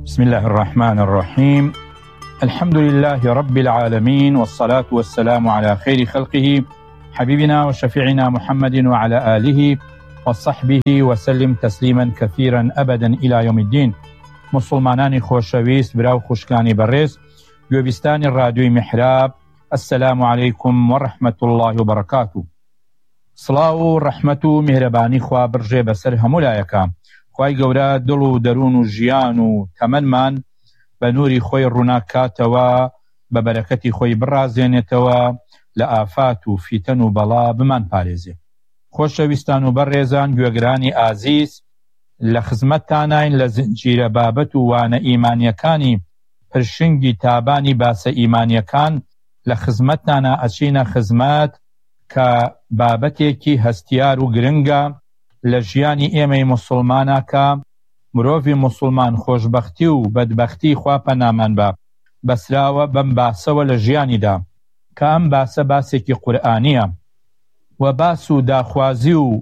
بسم الله الرحمن الرحيم. الحمد لله رب العالمين، والصلاة والسلام على خير خلقه حبيبنا وشفيعنا محمد وعلى آله وصحبه وسلم تسليما كثيرا أبدا إلى يوم الدين. مسلمانان خوشويست براو خوشكاني بريس گوێبیستانی رادیۆی محراب، السلام عليكم ورحمة الله وبركاته. سڵاو و ڕەحمەت و میهرەبانی خوا بڕژێ بەسەر هەموو لایەکە. خوای گەورە دڵ و دەروون و ژیان و تەمەنمان بە نووری خۆی ڕووناکاتەوە، بە بەرەکەتی خۆی بڕازێنێتەوە، لە ئافات و فیتەن و بەڵا بمان پارێزێ. خۆشەویستان و بەڕێزان، گوێگرانی ئازیز، لە خزمەتتانین لە زنجیرە بابەت و وانە ئیمانیەکانی پرشنگی تابانی باسە ئیمانیەکان لە خزمەتتانە ئەچینە خزمەت کە بابەتێکی هەستیار و گرنگە لە ژیانی ئێمەی موسڵمانە کە مرۆڤی موسڵمان خۆشبەختی و بەدبەختی خوا پەنامان بە بەسراوە بەم باسەوە لە ژیانیدا، کە ئەم باسە باسێکی قورئانیە و باس و داخوازی و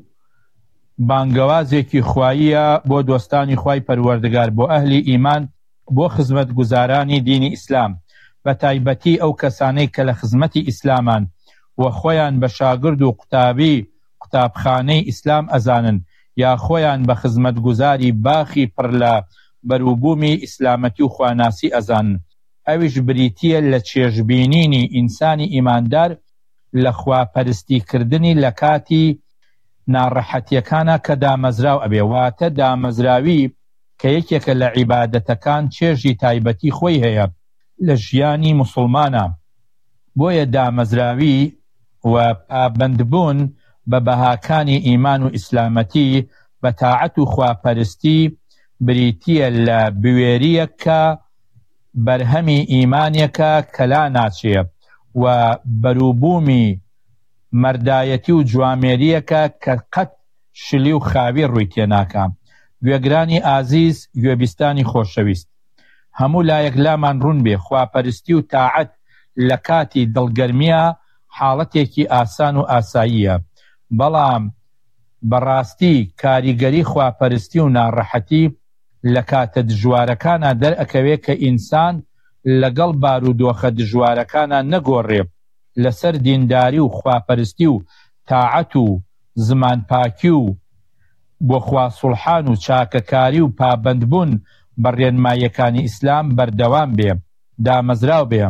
بانگەوازێکی خواییە بۆ دۆستانی خوای پەروەردگار، بۆ ئەهلی ئیمان، بۆ خزمەت گوزارانی دینی ئیسلام، بە تایبەتی ئەو کەسانەی کە لە خزمەتی ئیسلامان و خۆیان بە شاگرد و قوتابخانەی ئیسلام ئەزانن، یا خۆیان بە خزمەت گوزاری باخی پڕ لە بەرووبوومی ئیسلامەتی و خواناسی ئەزانن. ئەویش بریتیە لە چێژبینینی ئینسانی ئیماندار لە خواپەرستیکردنی لە کاتی ناڕەحەتیەکانە کە دامەزراو ئەبێ، واتە دامەزراوی کە یەکێکە لە عیبادەتەکان چێژی تایبەتی خۆی هەیە لە ژیانی موسڵمانە. بۆیە دامەزراوی و پابەندبوون بە بەهاکانی ئیمان و ئیسلامەتی بە تاعەت و خواپەرستی بریتیە لە بوێریە کە بەرهەمی ئیمانێکە کە لا ناچێ و بەرووبوومی مەردایەتی و جوامێریەکە کە قەت شلی و خاوی ڕووی تێناکە. گوێگرانی ئازیز، گوێبیستانی خۆشەویست، هەموو لایەک لامان ڕوون بێ خواپەرستی و تاعەت لە کاتی دڵگەرمیە حاڵەتێکی ئاسان و ئاساییە، بەڵام بەڕاستی کاریگەری خواپەرستی و ناڕەحەتی لە کاتە دژوارەکانە دەرئەکەوێ کە ئینسان لەگەڵ بارودۆخە دژوارەکانە نەگۆڕێ، لەسەر دینداری و خواپەرستی و تاعەت و زمانپاکی و بۆ خواسوڵحان و چاکەکاری و پابەندبوون بە ڕێنماییەکانی ئیسلام بەردەوام بێ، دامەزراو بێ.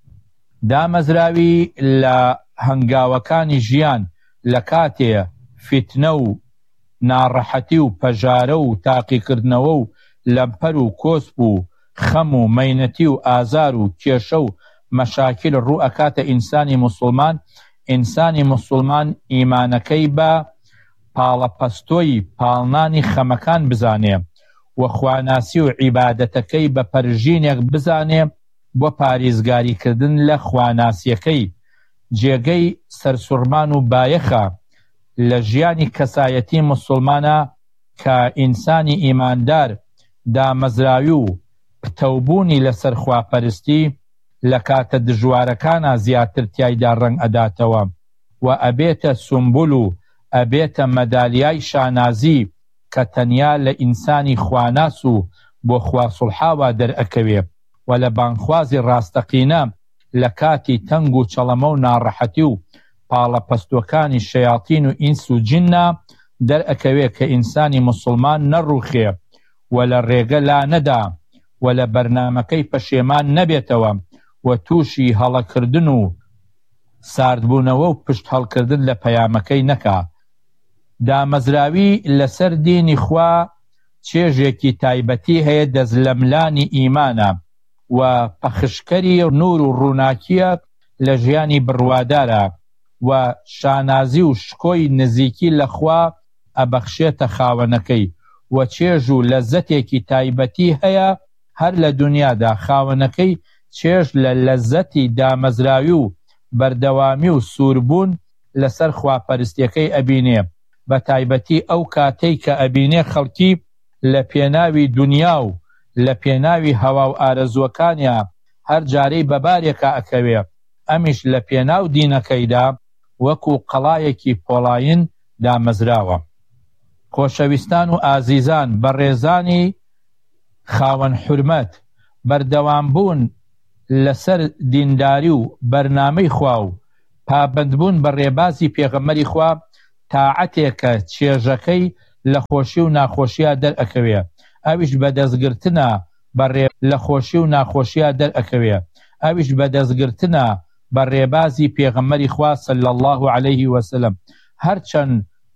دامەزراوی لە هەنگاوەکانی ژیان لە کاتێ فیتنە و ناڕەحەتی و پەژارە و تاقیکردنەوە و لەمپەر و کۆسپ و خەم و مەینەتی و ئازار و کێشە و مەشاکل ڕوو ئەکاتە ئینسانی موسڵمان. ئینسانی موسڵمان ئیمانەکەی بە پاڵەپەستۆی پاڵنانی خەمەکان بزانێ و خواناسی و عیبادەتەکەی بە پەرژینێک بزانێ بۆ پارێزگاریکردن لە خواناسیەکەی. جێگەی سەرسوڕمان و بایەخە لە ژیانی کەسایەتی موسڵمانە کە ئینسانی ئیماندار دامەزراوی و پتەوبوونی لەسەر خواپەرستی لە کاتە دژوارەکانە زیاتر تیایدا ڕەنگ ئەداتەوە و ئەبێتە سمبول و ئەبێتە مەدالیای شانازی کە تەنیا لە ئینسانی خواناس و بۆ خواسوڵحاوە دەرئەکەوێ و لە بانخوازی ڕاستەقینە لە کاتی تەنگ و چەڵەمە و ناڕەحەتی و پاڵەپەستۆکانی شەیاطین و ئینس و جینە دەرئەکەوێ کە ئینسانی موسڵمان نەڕووخێ و لە ڕێگە لا نەدا و لە بەرنامەکەی پەشێمان نەبێتەوە و تووشی هەڵەکردن و ساردبوونەوە و پشت هەڵکردن لە پەیامەکەی نەکا. دامەزراوی لەسەر دینی خوا چێژێکی تایبەتی هەیە، دەزلەملانی ئیمانە و پەخشکەری نور و ڕووناکیە لە ژیانی بڕوادارە و شانازی و شکۆی نزیکی لە خوا ئەبەخشێتە خاوەنەکەی و چێژ و لەزەتێکی تایبەتی هەیە هەر لە دنیادا. خاوەنەکەی چێژ لە لەزەتی دامەزراوی و بەردەوامی و سووربوون لەسەر خواپەرستیەکەی ئەبینێ، بە تایبەتی ئەو کاتەی کە ئەبینێ خەڵکی لە پێناوی دنیا و لە پێناوی هەوا و ئارەزوەکانیان هەر جارەی بەبارێکە ئەکەوێ، ئەمیش لە پێناو دینەکەیدا وەکو قەڵایەکی پۆڵاین دامەزراوە. خۆشەویستان و ئازیزان، بەڕێزانی خاوەن حورمەت، بەردەوامبوون لەسەر دینداری و بەرنامەی خوا و پابەندبوون بە ڕێبازی پێغەمبەری خوا تاعەتێکە چێژەکەی لە خۆشی و ناخۆشیە دەرئەکەوێ، ئەویش بەدەستگرتنە لە خۆشی و ناخۆشیە دەرئەکەوێ، ئەویش بەدەستگرتنە بە ڕێبازی پێغەمبەری خوا صلی الله علیه وسلم. هەرچەند